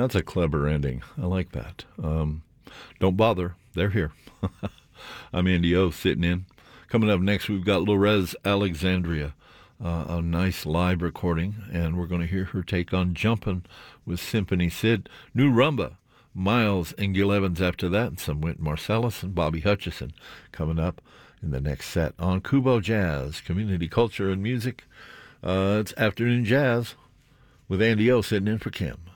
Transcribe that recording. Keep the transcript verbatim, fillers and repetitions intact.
That's a clever ending. I like that. Um, don't bother. They're here. I'm Andy O sitting in. Coming up next, we've got Lorez Alexandria, uh, a nice live recording, and we're going to hear her take on Jumpin' with Symphony Sid. New Rumba, Miles and Gil Evans after that, and some Wynton Marsalis and Bobby Hutchison coming up in the next set on Kubo Jazz, Community Culture and Music. Uh, it's Afternoon Jazz with Andy O sitting in for Kim.